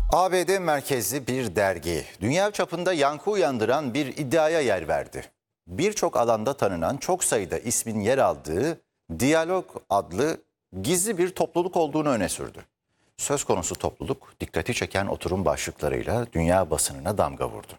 ABD merkezli bir dergi, dünya çapında yankı uyandıran bir iddiaya yer verdi. Birçok alanda tanınan çok sayıda ismin yer aldığı Diyalog adlı gizli bir topluluk olduğunu öne sürdü. Söz konusu topluluk dikkati çeken oturum başlıklarıyla dünya basınına damga vurdu.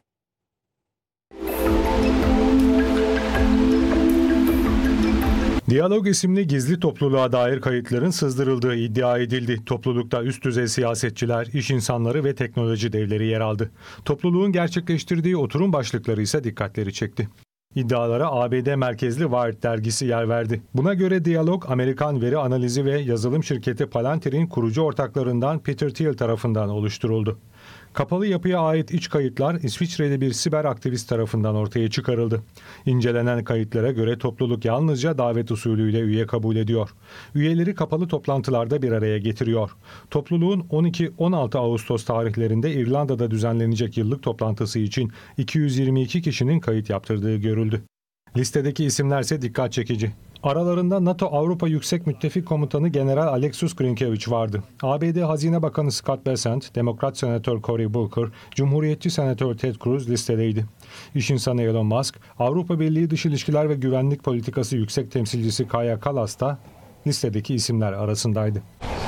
Diyalog isimli gizli topluluğa dair kayıtların sızdırıldığı iddia edildi. Toplulukta üst düzey siyasetçiler, iş insanları ve teknoloji devleri yer aldı. Topluluğun gerçekleştirdiği oturum başlıkları ise dikkatleri çekti. İddialara ABD merkezli Wired dergisi yer verdi. Buna göre Diyalog, Amerikan veri analizi ve yazılım şirketi Palantir'in kurucu ortaklarından Peter Thiel tarafından oluşturuldu. Kapalı yapıya ait iç kayıtlar İsviçreli bir siber aktivist tarafından ortaya çıkarıldı. İncelenen kayıtlara göre topluluk yalnızca davet usulüyle üye kabul ediyor. Üyeleri kapalı toplantılarda bir araya getiriyor. Topluluğun 12-16 Ağustos tarihlerinde İrlanda'da düzenlenecek yıllık toplantısı için 222 kişinin kayıt yaptırdığı görüldü. Listedeki isimler ise dikkat çekici. Aralarında NATO Avrupa Yüksek Müttefik Komutanı General Alexis Grynkevich vardı. ABD Hazine Bakanı Scott Bessent, Demokrat Senatör Cory Booker, Cumhuriyetçi Senatör Ted Cruz listedeydi. İş insanı Elon Musk, Avrupa Birliği Dış İlişkiler ve Güvenlik Politikası Yüksek Temsilcisi Kaja Kallas da listedeki isimler arasındaydı.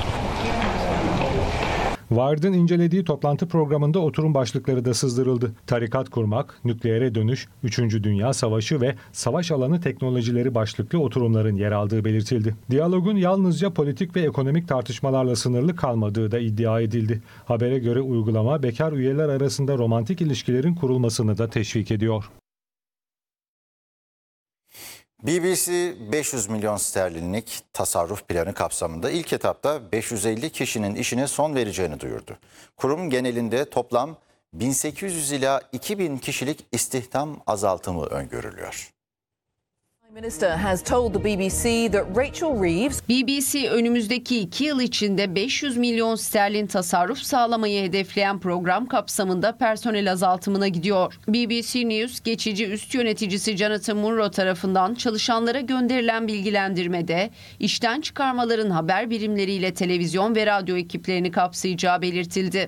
Wired'ın incelediği toplantı programında oturum başlıkları da sızdırıldı. Tarikat kurmak, nükleere dönüş, 3. Dünya Savaşı ve savaş alanı teknolojileri başlıklı oturumların yer aldığı belirtildi. Diyalogun yalnızca politik ve ekonomik tartışmalarla sınırlı kalmadığı da iddia edildi. Habere göre uygulama bekar üyeler arasında romantik ilişkilerin kurulmasını da teşvik ediyor. BBC 500 milyon sterlinlik tasarruf planı kapsamında ilk etapta 550 kişinin işine son vereceğini duyurdu. Kurum genelinde toplam 1800 ila 2000 kişilik istihdam azaltımı öngörülüyor. BBC önümüzdeki 2 yıl içinde 500 milyon sterlin tasarruf sağlamayı hedefleyen program kapsamında personel azaltımına gidiyor. BBC News geçici üst yöneticisi Jonathan Munro tarafından çalışanlara gönderilen bilgilendirmede işten çıkarmaların haber birimleriyle televizyon ve radyo ekiplerini kapsayacağı belirtildi.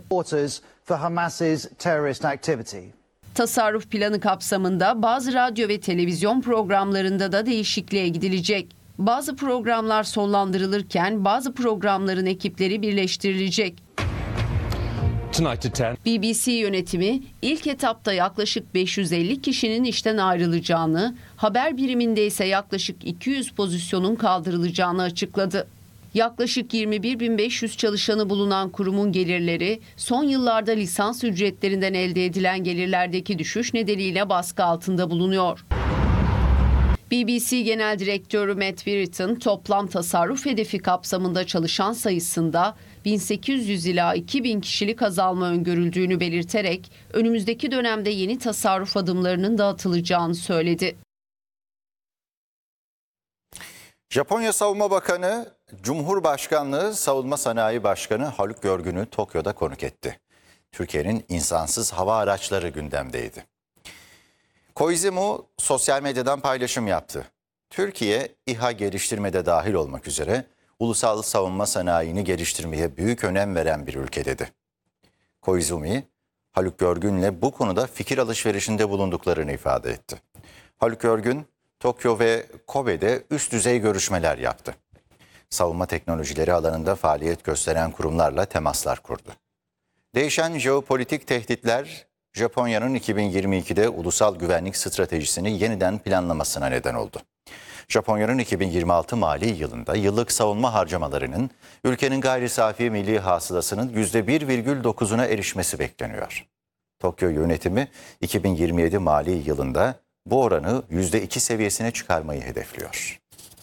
Tasarruf planı kapsamında bazı radyo ve televizyon programlarında da değişikliğe gidilecek. Bazı programlar sonlandırılırken bazı programların ekipleri birleştirilecek. BBC yönetimi ilk etapta yaklaşık 550 kişinin işten ayrılacağını, haber biriminde ise yaklaşık 200 pozisyonun kaldırılacağını açıkladı. Yaklaşık 21.500 çalışanı bulunan kurumun gelirleri son yıllarda lisans ücretlerinden elde edilen gelirlerdeki düşüş nedeniyle baskı altında bulunuyor. BBC Genel Direktörü Matt Whitton toplam tasarruf hedefi kapsamında çalışan sayısında 1800 ila 2000 kişilik azalma öngörüldüğünü belirterek önümüzdeki dönemde yeni tasarruf adımlarının da atılacağını söyledi. Japonya Savunma Bakanı, Cumhurbaşkanlığı Savunma Sanayi Başkanı Haluk Görgün'ü Tokyo'da konuk etti. Türkiye'nin insansız hava araçları gündemdeydi. Koizumi sosyal medyadan paylaşım yaptı. Türkiye, İHA geliştirmede dahil olmak üzere ulusal savunma sanayini geliştirmeye büyük önem veren bir ülke dedi. Koizumi, Haluk Görgün'le bu konuda fikir alışverişinde bulunduklarını ifade etti. Haluk Görgün, Tokyo ve Kobe'de üst düzey görüşmeler yaptı. Savunma teknolojileri alanında faaliyet gösteren kurumlarla temaslar kurdu. Değişen jeopolitik tehditler, Japonya'nın 2022'de ulusal güvenlik stratejisini yeniden planlamasına neden oldu. Japonya'nın 2026 mali yılında yıllık savunma harcamalarının ülkenin gayri safi milli hasılasının %1,9'una erişmesi bekleniyor. Tokyo yönetimi 2027 mali yılında bu oranı %2 seviyesine çıkarmayı hedefliyor.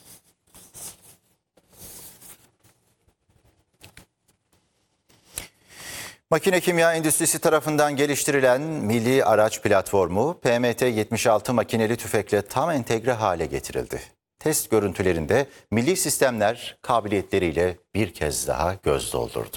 Makine kimya endüstrisi tarafından geliştirilen milli araç platformu PMT-76 makineli tüfekle tam entegre hale getirildi. Test görüntülerinde milli sistemler kabiliyetleriyle bir kez daha göz doldurdu.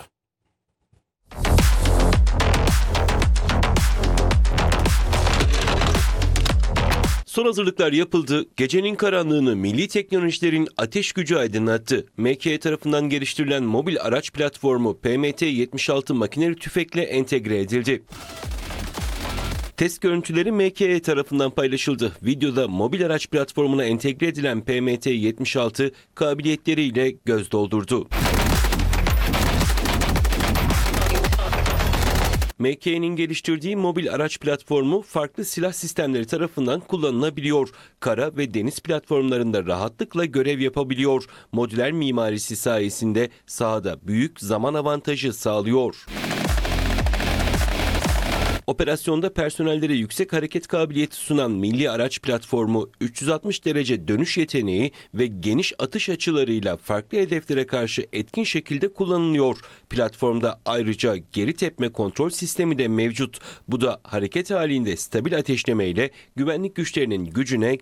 Son hazırlıklar yapıldı. Gecenin karanlığını milli teknolojilerin ateş gücü aydınlattı. MKE tarafından geliştirilen mobil araç platformu PMT-76 makineli tüfekle entegre edildi. Test görüntüleri MKE tarafından paylaşıldı. Videoda mobil araç platformuna entegre edilen PMT-76 kabiliyetleriyle göz doldurdu. MKE'nin geliştirdiği mobil araç platformu farklı silah sistemleri tarafından kullanılabiliyor. Kara ve deniz platformlarında rahatlıkla görev yapabiliyor. Modüler mimarisi sayesinde sahada büyük zaman avantajı sağlıyor. Operasyonda personellere yüksek hareket kabiliyeti sunan milli araç platformu 360 derece dönüş yeteneği ve geniş atış açılarıyla farklı hedeflere karşı etkin şekilde kullanılıyor. Platformda ayrıca geri tepme kontrol sistemi de mevcut. Bu da hareket halinde stabil ateşleme ile güvenlik güçlerinin gücüne